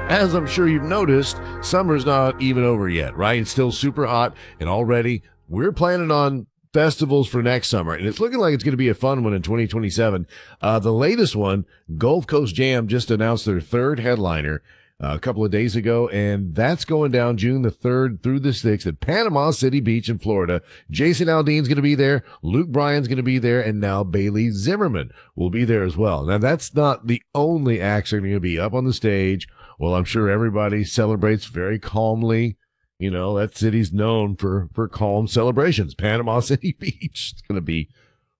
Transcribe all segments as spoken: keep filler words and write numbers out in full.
As I'm sure you've noticed, summer's not even over yet, right? It's still super hot, and already we're planning on festivals for next summer, and it's looking like it's going to be a fun one in twenty twenty-seven. Uh, the latest one, Gulf Coast Jam, just announced their third headliner uh, a couple of days ago, and that's going down June the third through the sixth at Panama City Beach in Florida. Jason Aldean's going to be there, Luke Bryan's going to be there, and now Bailey Zimmerman will be there as well. Now, that's not the only acts that are going to be up on the stage. Well, I'm sure everybody celebrates very calmly. You know, that city's known for, for calm celebrations. Panama City Beach. It's going to be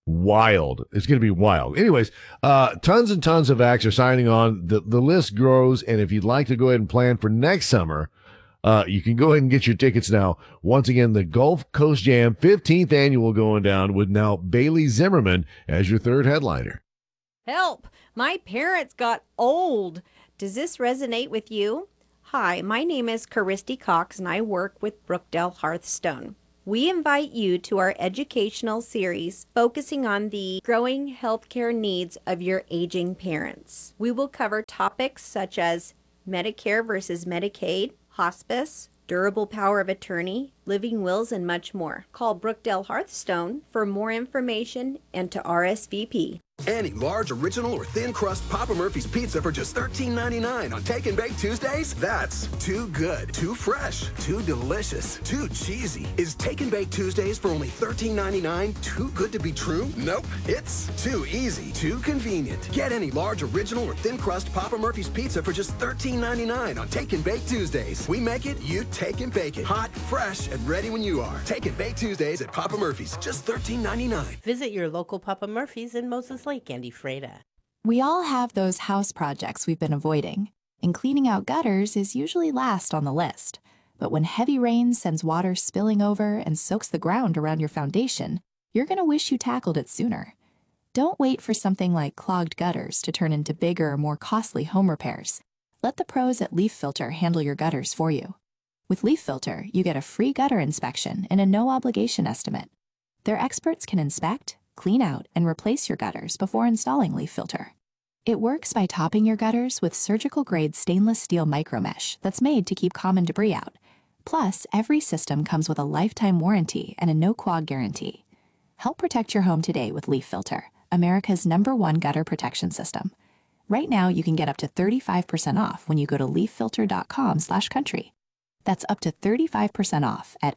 wild. It's going to be wild. Anyways, uh, tons and tons of acts are signing on. The, the list grows. And if you'd like to go ahead and plan for next summer, uh, you can go ahead and get your tickets now. Once again, the Gulf Coast Jam fifteenth annual going down with now Bailey Zimmerman as your third headliner. Help! My parents got old. Does this resonate with you? Hi, my name is Caristy Cox and I work with Brookdale Hearthstone. We invite you to our educational series focusing on the growing healthcare needs of your aging parents. We will cover topics such as Medicare versus Medicaid, hospice, durable power of attorney, living wills, and much more. Call Brookdale Hearthstone for more information and to R S V P. Any large, original, or thin crust Papa Murphy's pizza for just thirteen ninety-nine on Take and Bake Tuesdays? That's too good, too fresh, too delicious, too cheesy. Is Take and Bake Tuesdays for only thirteen ninety-nine too good to be true? Nope. It's too easy, too convenient. Get any large, original, or thin crust Papa Murphy's pizza for just thirteen ninety-nine on Take and Bake Tuesdays. We make it, you take and bake it. Hot, fresh, and ready when you are. Take and Bake Tuesdays at Papa Murphy's, just thirteen ninety-nine. Visit your local Papa Murphy's in Moses Lake, Andy Freda. We all have those house projects we've been avoiding, and cleaning out gutters is usually last on the list. But when heavy rain sends water spilling over and soaks the ground around your foundation, you're going to wish you tackled it sooner. Don't wait for something like clogged gutters to turn into bigger, more costly home repairs. Let the pros at Leaf Filter handle your gutters for you. With Leaf Filter, you get a free gutter inspection and a no-obligation estimate. Their experts can inspect, clean out, and replace your gutters before installing Leaf Filter. It works by topping your gutters with surgical-grade stainless steel micromesh that's made to keep common debris out. Plus, every system comes with a lifetime warranty and a no-quag guarantee. Help protect your home today with Leaf Filter, America's number one gutter protection system. Right now, you can get up to thirty-five percent off when you go to leaffilter.com slash country. That's up to thirty-five percent off at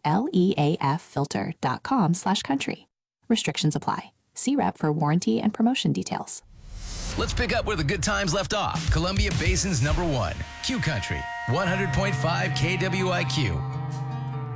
leaffilter.com slash country. Restrictions apply. See rep for warranty and promotion details. Let's pick up where the good times left off. Columbia Basin's number one, Q Country, one hundred point five K W I Q.